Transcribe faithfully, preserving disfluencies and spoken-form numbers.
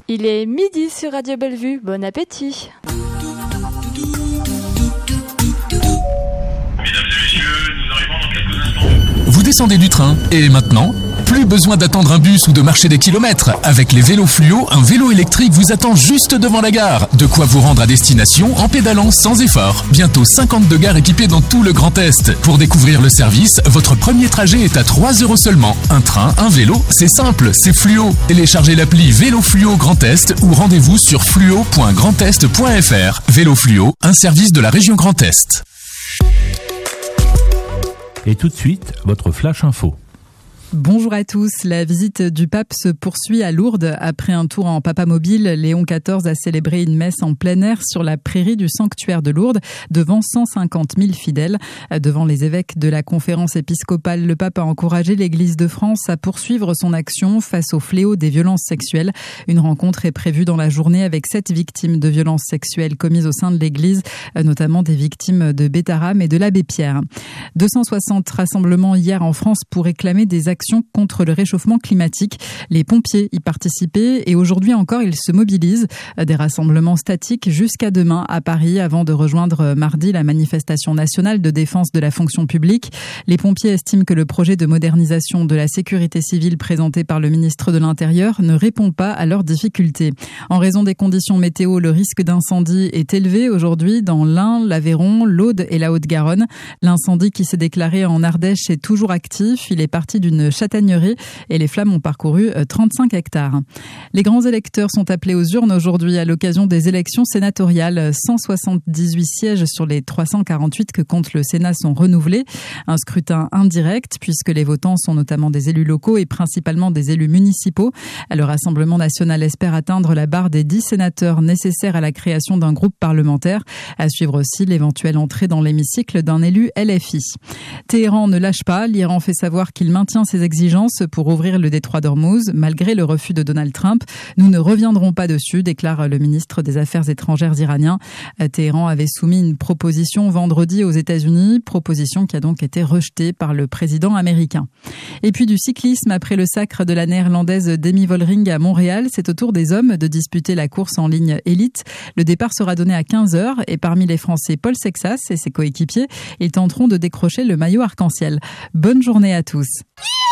Il est midi sur Radio Bellevue. Bon appétit. Vous descendez du train et maintenant, plus besoin d'attendre un bus ou de marcher des kilomètres. Avec les vélos Fluo, un vélo électrique vous attend juste devant la gare. De quoi vous rendre à destination en pédalant sans effort. Bientôt cinquante-deux gares équipées dans tout le Grand Est. Pour découvrir le service, votre premier trajet est à trois euros seulement. Un train, un vélo, c'est simple, c'est Fluo. Téléchargez l'appli Vélo Fluo Grand Est ou rendez-vous sur fluo point grandest point f r. Vélo Fluo, un service de la région Grand Est. Et tout de suite, votre Flash Info. Bonjour à tous. La visite du pape se poursuit à Lourdes. Après un tour en papamobile, Léon quatorze a célébré une messe en plein air sur la prairie du sanctuaire de Lourdes devant cent cinquante mille fidèles. Devant les évêques de la conférence épiscopale, le pape a encouragé l'Église de France à poursuivre son action face au fléau des violences sexuelles. Une rencontre est prévue dans la journée avec sept victimes de violences sexuelles commises au sein de l'Église, notamment des victimes de Bétarame et de l'abbé Pierre. deux cent soixante rassemblements hier en France pour réclamer des actions contre le réchauffement climatique. Les pompiers y participaient et aujourd'hui encore ils se mobilisent. Des rassemblements statiques jusqu'à demain à Paris avant de rejoindre mardi la manifestation nationale de défense de la fonction publique. Les pompiers estiment que le projet de modernisation de la sécurité civile présenté par le ministre de l'Intérieur ne répond pas à leurs difficultés. En raison des conditions météo, le risque d'incendie est élevé aujourd'hui dans l'Ain, l'Aveyron, l'Aude et la Haute-Garonne. L'incendie qui s'est déclaré en Ardèche est toujours actif. Il est parti d'une châtaignerie et les flammes ont parcouru trente-cinq hectares. Les grands électeurs sont appelés aux urnes aujourd'hui à l'occasion des élections sénatoriales. cent soixante-dix-huit sièges sur les trois cent quarante-huit que compte le Sénat sont renouvelés. Un scrutin indirect puisque les votants sont notamment des élus locaux et principalement des élus municipaux. Le Rassemblement national espère atteindre la barre des dix sénateurs nécessaires à la création d'un groupe parlementaire. À suivre aussi l'éventuelle entrée dans l'hémicycle d'un élu L F I. Téhéran ne lâche pas. L'Iran fait savoir qu'il maintient ses exigences pour ouvrir le détroit d'Ormuz, malgré le refus de Donald Trump. Nous ne reviendrons pas dessus, déclare le ministre des Affaires étrangères iranien. Téhéran avait soumis une proposition vendredi aux États-Unis, proposition qui a donc été rejetée par le président américain. Et puis du cyclisme, après le sacre de la néerlandaise Demi Vollering à Montréal, c'est au tour des hommes de disputer la course en ligne élite. Le départ sera donné à quinze heures et parmi les Français, Paul Sexas et ses coéquipiers, ils tenteront de décrocher le maillot arc-en-ciel. Bonne journée à tous.